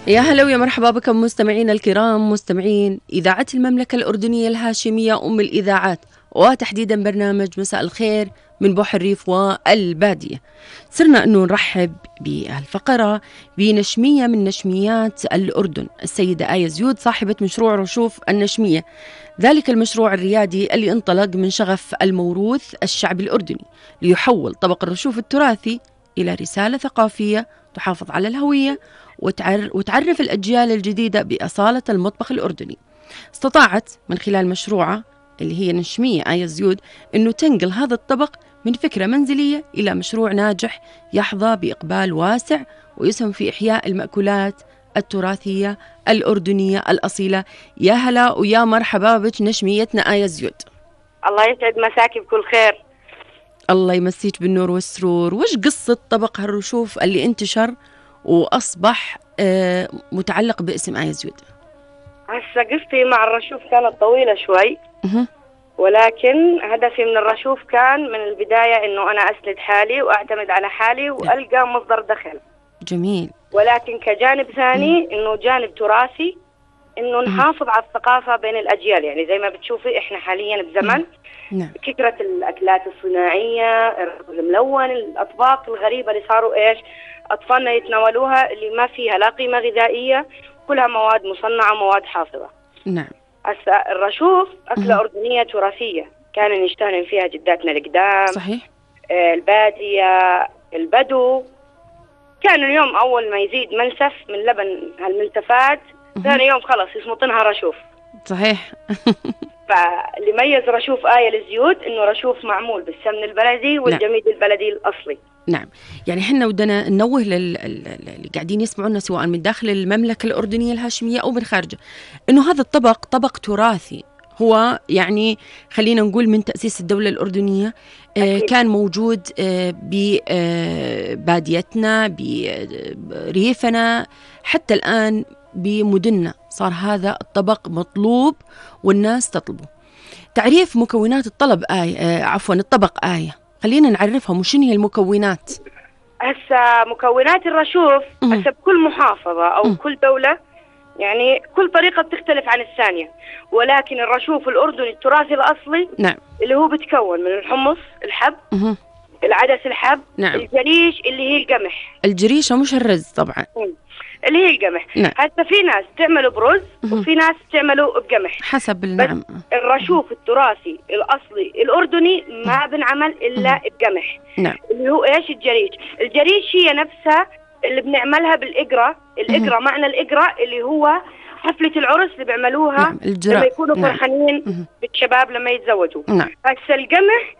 يا هلا ويا مرحبا بكم مستمعينا الكرام، مستمعين إذاعة المملكة الأردنية الهاشمية أم الإذاعات، وتحديدا برنامج مساء الخير من بوح الريف والبادية. صرنا أنه نرحب بهالفقرة بنشمية من نشميات الأردن، السيدة آية زيود، صاحبة مشروع رشوف النشمية، ذلك المشروع الريادي اللي انطلق من شغف الموروث الشعبي الأردني ليحول طبق الرشوف التراثي إلى رسالة ثقافية تحافظ على الهوية وتعرف الأجيال الجديدة بأصالة المطبخ الأردني. استطاعت من خلال مشروعها اللي هي نشمية آية زيود أنه تنقل هذا الطبق من فكرة منزلية إلى مشروع ناجح يحظى بإقبال واسع ويسهم في إحياء المأكولات التراثية الأردنية الأصيلة. يا هلا ويا مرحبا بك نشميتنا آية زيود. الله يسعد مساكي بكل خير. الله يمسيك بالنور والسرور. وش قصة طبق هالرشوف اللي انتشر وأصبح متعلق باسم آية زيود؟ هسه قصتي مع الرشوف كانت طويلة شوي، ولكن هدفي من الرشوف كان من البداية إنه أنا أسند حالي وأعتمد على حالي وألقى مصدر دخل. جميل. ولكن كجانب ثاني إنه جانب تراثي، إنه نحافظ على الثقافة بين الأجيال. يعني زي ما بتشوفي إحنا حاليا بزمن كثرة الأكلات الصناعية، الملون، الأطباق الغريبة اللي صاروا أطفالنا يتناولوها، اللي ما فيها لا قيمة غذائية، كلها مواد مصنعة، مواد حافظة. نعم. هسه الرشوف أكلة أردنية تراثية كانوا يشتهرن فيها جداتنا القدام. صحيح. البادية، البدو، كانوا اليوم أول ما يزيد منسف من لبن هالملتفات ثاني يوم خلص يصمطنها رشوف. صحيح. فاللي ميز رشوف آية الزيود إنه رشوف معمول بالسمن البلدي والجميد البلدي الأصلي. نعم. يعني حنا ودنا ننوه اللي قاعدين يسمعونا سواء من داخل المملكة الأردنية الهاشمية أو من خارجها إنه هذا الطبق طبق تراثي، هو يعني خلينا نقول من تأسيس الدولة الأردنية كان موجود بباديتنا، بريفنا، حتى الآن بمدننا صار هذا الطبق مطلوب والناس تطلبه. تعريف مكونات الطلب الطبق آية، خلينا نعرفها وشنو هي المكونات. هسه مكونات الرشوف هسه بكل محافظة أو كل دولة يعني كل طريقة بتختلف عن الثانية، ولكن الرشوف الأردني التراثي الأصلي نعم اللي هو بتكون من الحمص، الحب، العدس الحب، نعم، الجريش اللي هي القمح. الجريشة مش الرز طبعا، اللي هي القمح. نعم. هسه في ناس تعملوا برز وفي ناس تعملوا بقمح حسب النعم. الرشوف التراثي الأصلي الأردني ما بنعمل إلا بقمح. نعم. اللي هو الجريش. الجريش هي نفسها اللي بنعملها بالإقرة. الإقرة معنى الإقرة اللي هو حفلة العرس اللي بيعملوها. نعم. لما يكونوا فرحانين بالشباب لما يتزوجوا. نعم. هسه القمح